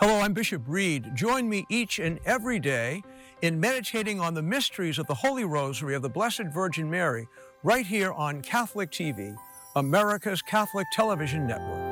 Hello, I'm Bishop Reed. Join me each and every day in meditating on the mysteries of the Holy Rosary of the Blessed Virgin Mary, right here on Catholic TV, America's Catholic Television Network.